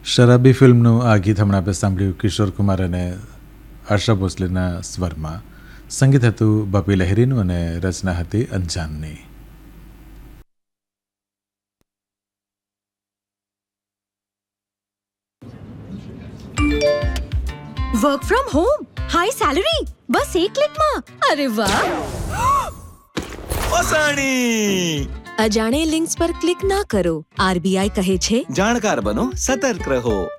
શરાબી ફિલ્મનું આ ગીત હમણાં આપણે સાંભળ્યું કિશોર કુમાર અને આશા ભોસલેના સ્વરમાં. સંગીત હતું બપી લહેરીનું અને રચના હતી અંજાનની. Work from home, high salary, બસ એક ક્લિકમાં. અરે વાહ! અજાણે લિંક્સ પર ક્લિક ના કરો. RBI કહે છે, જાણકાર બનો, સતર્ક રહો.